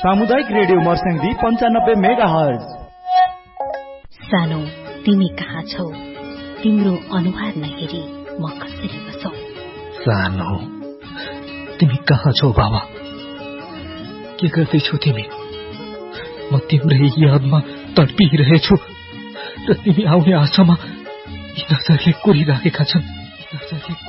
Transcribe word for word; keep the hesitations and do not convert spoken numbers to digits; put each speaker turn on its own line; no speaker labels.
सामुदायिक रेडियो मर्स्याङ्दी पन्चानब्बे mega hertz.
सानो तिमी कहाँ छौ, तिम्रो अनुहार नहेरी म कसरी बसौ।
सानो तिमी कहाँ छौ बाबा, के गर्दैछौ तिमी? म तिम्रै यादमा तडपिरहेछु र तिमी आउने आशामा यी नजरले कुरिरहेका छन्।